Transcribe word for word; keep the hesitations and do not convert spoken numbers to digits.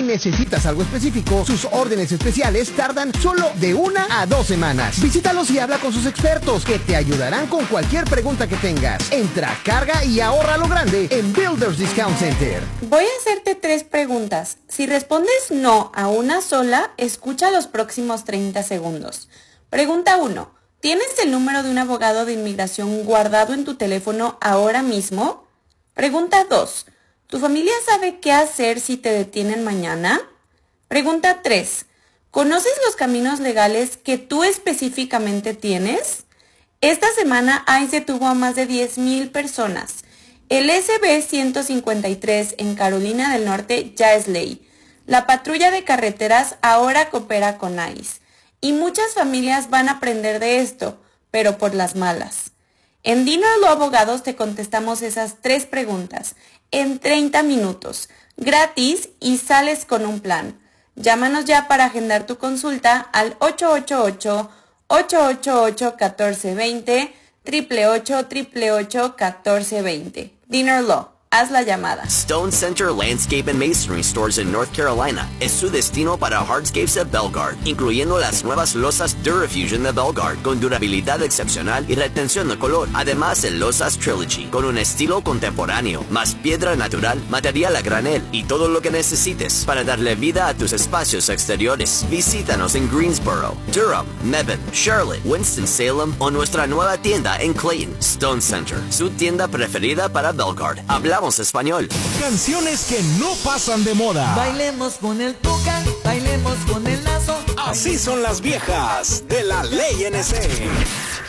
Si necesitas algo específico, sus órdenes especiales tardan solo de una a dos semanas. Visítalos y habla con sus expertos que te ayudarán con cualquier pregunta que tengas. Entra, carga y ahorra lo grande en Builders Discount Center. Voy a hacerte tres preguntas. Si respondes no a una sola, escucha los próximos treinta segundos. Pregunta uno. ¿Tienes el número de un abogado de inmigración guardado en tu teléfono ahora mismo? Pregunta dos. ¿Tu familia sabe qué hacer si te detienen mañana? Pregunta tres. ¿Conoces los caminos legales que tú específicamente tienes? Esta semana ICE detuvo a más de diez mil personas. El S B ciento cincuenta y tres en Carolina del Norte ya es ley. La patrulla de carreteras ahora coopera con ICE. Y muchas familias van a aprender de esto, pero por las malas. En Dinner Law Abogados te contestamos esas tres preguntas en treinta minutos, gratis y sales con un plan. Llámanos ya para agendar tu consulta al ocho ocho ocho, ocho ocho ocho, uno cuatro dos cero, ocho ocho ocho, ocho ocho ocho, uno cuatro dos cero. Dinner Law. Haz la llamada. Stone Center Landscape and Masonry Stores en North Carolina es su destino para hardscapes de Belgard, incluyendo las nuevas losas Durafusion de Belgard con durabilidad excepcional y retención de color. Además de losas Trilogy con un estilo contemporáneo, más piedra natural, material a granel y todo lo que necesites para darle vida a tus espacios exteriores. Visítanos en Greensboro, Durham, Mebane, Charlotte, Winston-Salem o nuestra nueva tienda en Clayton. Stone Center, su tienda preferida para Belgard. Hablamos español. Canciones que no pasan de moda. Bailemos con el tuca, bailemos con el lazo. Así son las viejas de la Ley N C.